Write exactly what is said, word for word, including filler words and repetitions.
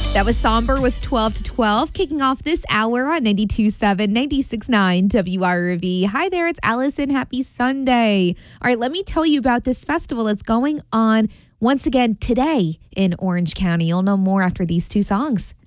That was Somber with twelve to twelve, kicking off this hour on ninety-two point seven, ninety-six point nine W R V. Hi there, it's Allison. Happy Sunday. All right, let me tell you about this festival that's going on once again today in Orange County. You'll know more after these two songs.